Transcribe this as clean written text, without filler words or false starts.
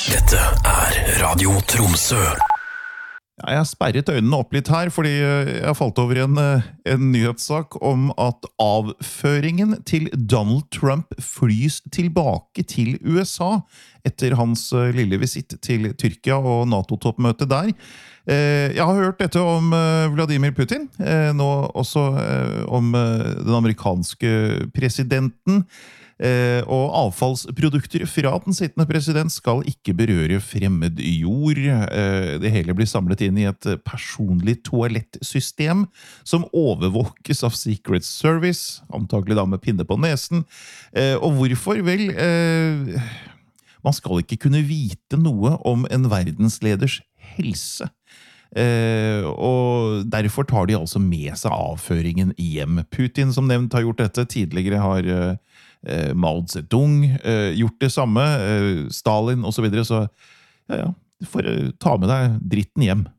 Dette Radio Tromsø. Ja, jeg har sperret øynene opp litt her, fordi jeg falt over en nyhetssak om at avføringen til Donald Trump flys tilbake til USA etter hans lille visitt til Tyrkia og NATO-toppmøtet der. Jeg har hørt dette om Vladimir Putin, nå også om den amerikanske presidenten. Og avfallsprodukter fra den sittende president skal ikke berøre fremmed jord. Det hele blir samlet inn i et personlig toalettsystem som overvåkes av Secret Service, antagelig da med pinne på nesen. Og hvorfor? Vel, man skal ikke kunne vite noe om en verdensleders helse. Og derfor tar de altså med seg avføringen hjem. Putin, som nevnt, har gjort dette. Tidligere har Mao Zedong gjort det samme, Stalin og så videre, så ja, du får ta med deg dritten hjem.